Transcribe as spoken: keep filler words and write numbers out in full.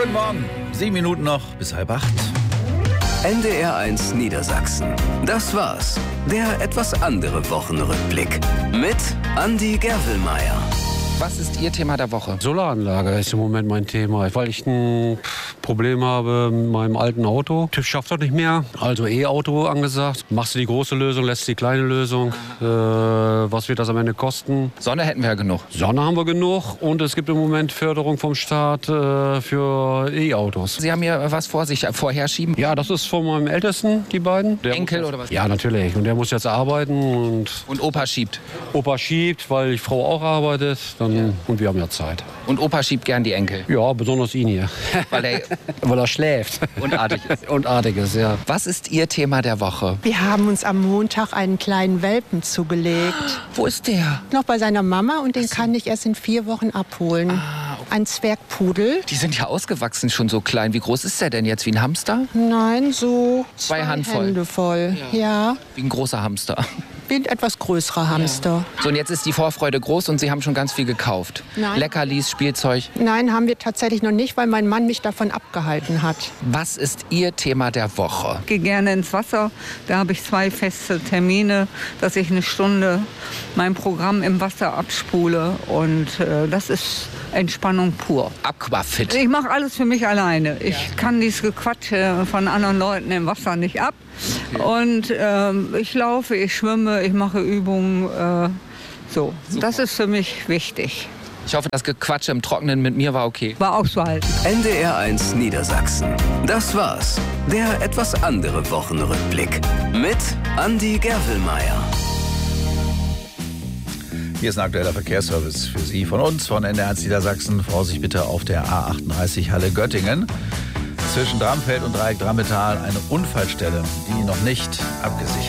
Guten Morgen. Sieben Minuten noch bis halb acht. N D R eins Niedersachsen. Das war's. Der etwas andere Wochenrückblick. Mit Andi Gervelmeier. Was ist Ihr Thema der Woche? Solaranlage ist im Moment mein Thema, weil ich ein Problem habe mit meinem alten Auto. TÜV schafft das nicht mehr, also E-Auto angesagt. Machst du die große Lösung, lässt die kleine Lösung. Äh, was wird das am Ende kosten? Sonne hätten wir ja genug. Sonne haben wir genug und es gibt im Moment Förderung vom Staat äh, für E-Autos. Sie haben hier was vor sich vorherschieben? Ja, das ist von meinem Ältesten, die beiden. Der Enkel muss, oder was? Ja, natürlich. Und der muss jetzt arbeiten. Und, und Opa schiebt? Opa schiebt, weil die Frau auch arbeitet. Dann, ja. Und wir haben ja Zeit. Und Opa schiebt gern die Enkel? Ja, besonders ihn hier. Weil er, weil er schläft. Und artig ist. Und artig ist, ja. Was ist Ihr Thema der Woche? Wir haben uns am Montag einen kleinen Welpen zugelegt. Wo ist der? Noch bei seiner Mama und den kann ich erst in vier Wochen abholen. Ah, okay. Ein Zwergpudel. Die sind ja ausgewachsen, schon so klein. Wie groß ist der denn jetzt? Wie ein Hamster? Nein, so zwei, zwei Handvoll. Hände voll. Ja. ja. Wie ein großer Hamster. Wie ein etwas größerer Hamster. Ja. So, und jetzt ist die Vorfreude groß und Sie haben schon ganz viel gekauft. Nein. Leckerlis, Spielzeug. Nein, haben wir tatsächlich noch nicht, weil mein Mann mich davon abgehalten hat. Was ist Ihr Thema der Woche? Ich gehe gerne ins Wasser. Da habe ich zwei feste Termine, dass ich eine Stunde mein Programm im Wasser abspule. Und äh, das ist Entspannung pur. Aquafit. Ich mache alles für mich alleine. Ich ja. kann dieses Gequatsche von anderen Leuten im Wasser nicht ab. Okay. Und äh, ich laufe, ich schwimme, ich mache Übungen. Äh, so, super. Das ist für mich wichtig. Ich hoffe, das Gequatsche im Trockenen mit mir war okay. War auszuhalten. N D R eins Niedersachsen. Das war's. Der etwas andere Wochenrückblick. Mit Andi Gervelmeier. Hier ist ein aktueller Verkehrsservice für Sie von uns, von N D R eins Niedersachsen. Vorsicht bitte auf der A achtunddreißig Halle Göttingen. Zwischen Dramfeld und Dreieck Drammetal eine Unfallstelle, die noch nicht abgesichert